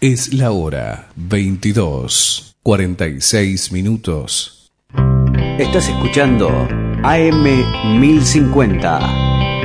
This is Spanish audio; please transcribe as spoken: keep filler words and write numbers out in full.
Es la hora veintidós, cuarenta y seis minutos. Estás escuchando A M mil cincuenta.